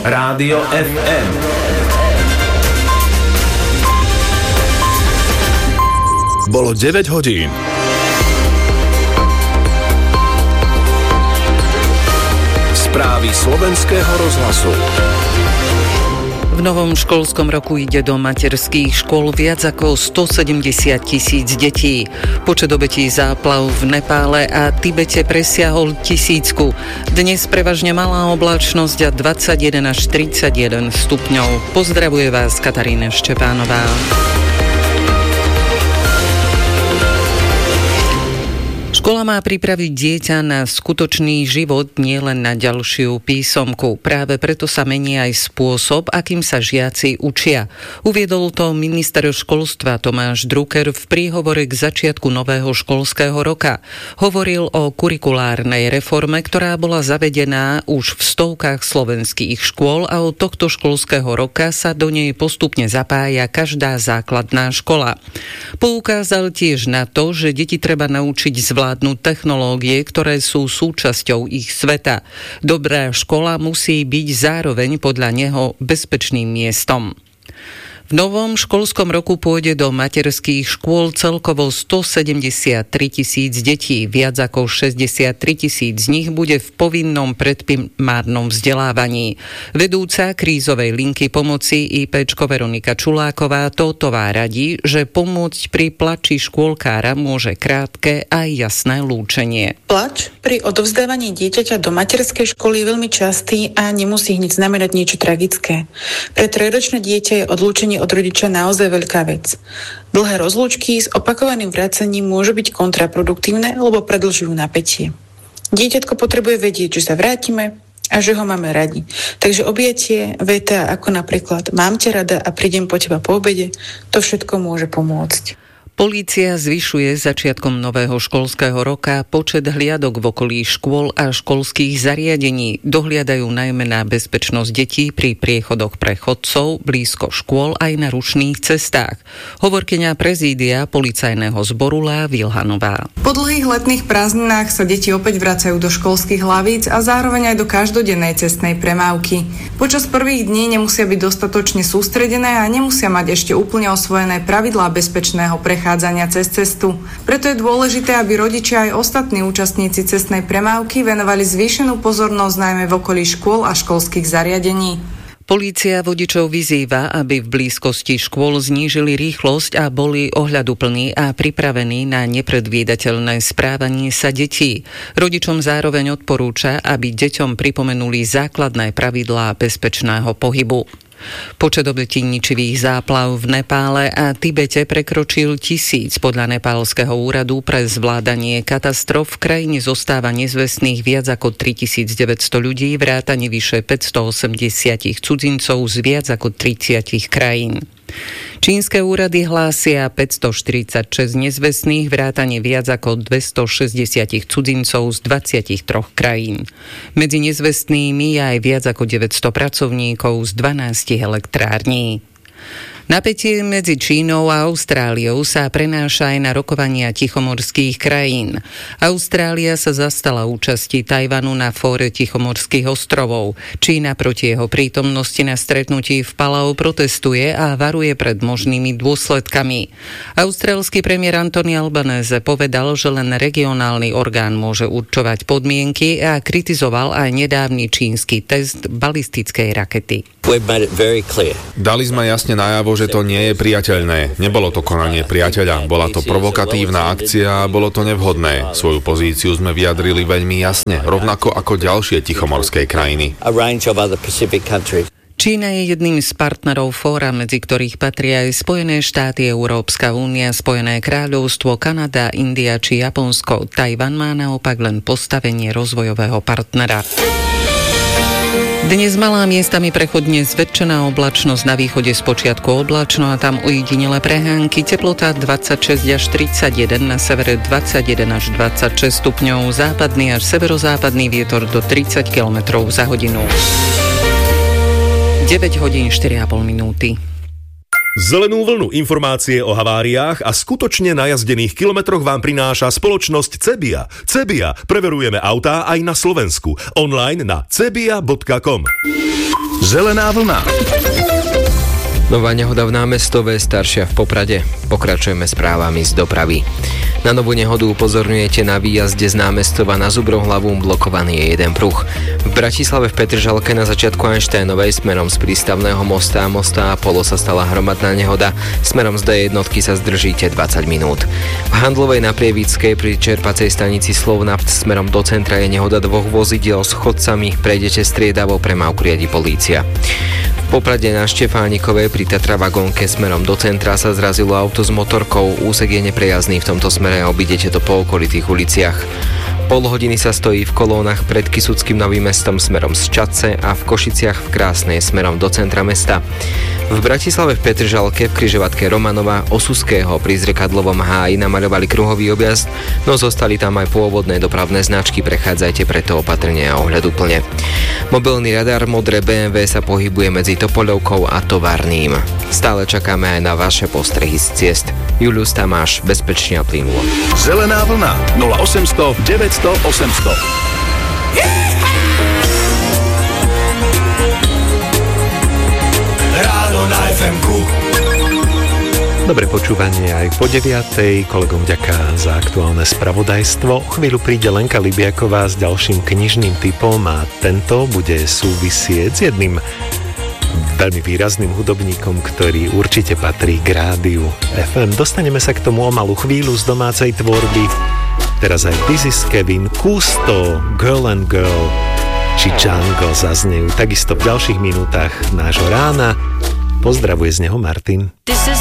Rádio FM. Bolo 9 hodín. Správy slovenského rozhlasu. V novom školskom roku ide do materských škôl viac ako 170 000 detí. Počet obetí záplav v Nepále a Tibete presiahol 1000. Dnes prevažne malá oblačnosť a 21 až 31 stupňov. Pozdravuje vás Katarína Štepánová. Škola má pripraviť dieťa na skutočný život, nielen na ďalšiu písomku. Práve preto sa mení aj spôsob, akým sa žiaci učia. Uviedol to minister školstva Tomáš Drucker v príhovore k začiatku nového školského roka. Hovoril o kurikulárnej reforme, ktorá bola zavedená už v stovkách slovenských škôl a od tohto školského roka sa do nej postupne zapája každá základná škola. Poukázal tiež na to, že deti treba naučiť zvládnuť technológie, ktoré sú súčasťou ich sveta. Dobrá škola musí byť zároveň podľa neho bezpečným miestom. V novom školskom roku pôjde do materských škôl celkovo 173 000 detí. Viac ako 63 000 z nich bude v povinnom predprimárnom vzdelávaní. Vedúca krízovej linky pomoci IPčko Veronika Čuláková Tótová radí, že pomôcť pri plači škôlkára môže krátke a jasné lúčenie. Plač pri odovzdávaní dieťaťa do materskej školy je veľmi častý a nemusí hneď znamenať niečo tragické. Pre 3-ročné dieťa je odlúčenie od rodiča naozaj veľká vec. Dlhé rozlúčky s opakovaným vracaním môžu byť kontraproduktívne, lebo predĺžujú napätie. Dieťatko potrebuje vedieť, že sa vrátime a že ho máme radi. Takže objatie, veta ako napríklad mám ťa rada a prídem po teba po obede, to všetko môže pomôcť. Polícia zvyšuje začiatkom nového školského roka počet hliadok v okolí škôl a školských zariadení. Dohliadajú najmä na bezpečnosť detí pri priechodoch pre chodcov, blízko škôl aj na rušných cestách. Hovorkyňa prezídia policajného zboru Lá Vilhanová. Po dlhých letných prázdninách sa deti opäť vracajú do školských hlavíc a zároveň aj do každodennej cestnej premávky. Počas prvých dní nemusia byť dostatočne sústredené a nemusia mať ešte úplne osvojené pravidlá bezpečného prechádzania cez cestu. Preto je dôležité, aby rodičia aj ostatní účastníci cestnej premávky venovali zvýšenú pozornosť najmä v okolí škôl a školských zariadení. Polícia vodičov vyzýva, aby v blízkosti škôl znížili rýchlosť a boli ohľaduplní a pripravení na nepredvídateľné správanie sa detí. Rodičom zároveň odporúča, aby deťom pripomenuli základné pravidlá bezpečného pohybu. Počet obetí ničivých záplav v Nepále a Tibete prekročil 1000. Podľa nepálskeho úradu pre zvládanie katastrof v krajine zostáva nezvestných viac ako 3900 ľudí, vrátane vyše 580 cudzincov z viac ako 30 krajín. Čínske úrady hlásia 546 nezvestných, vrátane viac ako 260 cudzincov z 23 krajín. Medzi nezvestnými je aj viac ako 900 pracovníkov z 12 elektrární. Napätie medzi Čínou a Austráliou sa prenáša aj na rokovania tichomorských krajín. Austrália sa zastala účasti Tajvanu na fóre Tichomorských ostrovov. Čína proti jeho prítomnosti na stretnutí v Palau protestuje a varuje pred možnými dôsledkami. Austrálsky premiér Anthony Albanese povedal, že len regionálny orgán môže určovať podmienky a kritizoval aj nedávny čínsky test balistickej rakety. Dali sme jasne najavo, že to nie je priateľné. Nebolo to konanie priateľa, bola to provokatívna akcia a bolo to nevhodné. Svoju pozíciu sme vyjadrili veľmi jasne, rovnako ako ďalšie tichomorské krajiny. Čína je jedným z partnerov fóra, medzi ktorých patria aj Spojené štáty, Európska únia, Spojené kráľovstvo, Kanada, India či Japonsko. Tajvan má naopak len postavenie rozvojového partnera. Dnes malá miestami prechodne zväčšená oblačnosť, na východe spočiatku oblačno a tam ojedinele prehánky, teplota 26 až 31, na severe 21 až 26 stupňov, západný až severozápadný vietor do 30 km za hodinu. 9 hodín 4,5 minúty. Zelenú vlnu informácie o haváriách a skutočne najazdených kilometroch vám prináša spoločnosť Cebia. Cebia. Preverujeme autá aj na Slovensku. Online na cebia.com. Zelená vlna. Nová nehoda v Námestove, staršia v Poprade. Pokračujeme správami z dopravy. Na novú nehodu upozorňujete na výjazde z Námestova na Zubrohlavu, blokovaný je jeden pruh. V Bratislave v Petržalke na začiatku Einsteinovej smerom z prístavného mosta a mosta Apollo sa stala hromadná nehoda. Smerom z D1 sa zdržíte 20 minút. V Handlovej na Prievidskej pri čerpacej stanici Slovnaft smerom do centra je nehoda dvoch vozidiel s chodcami. Prejdete striedavo, premávku riadi polícia. V Poprade na Štefánikovej pri Tatra vagónke smerom do centra sa zrazilo auto s motorkou. Úsek je neprejazdný v tomto smere a obídete to po okolitých uliciach. Pol hodiny sa stojí v kolónach pred Kysuckým Novým Mestom smerom z Čadce a v Košiciach v Krásnej smerom do centra mesta. V Bratislave v Petržalke v križovatke Romanova Osuského pri zrkadlovom háji namaľovali kruhový objazd, no zostali tam aj pôvodné dopravné značky, prechádzajte preto opatrne a ohľaduplne. Mobilný radar modré BMW sa pohybuje medzi Topoľovkou a Tovarným. Stále čakáme aj na vaše postrehy z ciest. Julius Tamáš, bezpečne a plynulo. Zelená vlna 0800 900 800. Ráno na FM-ku. Dobre počúvanie aj po 9:00. Kolegom ďaká za aktuálne spravodajstvo. O chvíľu príde Lenka Libiaková s ďalším knižným tipom a tento bude súvisieť s jedným veľmi výrazným hudobníkom, ktorý určite patrí k rádiu FM. Dostaneme sa k tomu o malú chvíľu z domácej tvorby. Teraz aj This is Kevin, Kusto, Girl and Girl či Jungle zaznejú takisto v ďalších minútach nášho rána. Pozdravuje z neho Martin. This is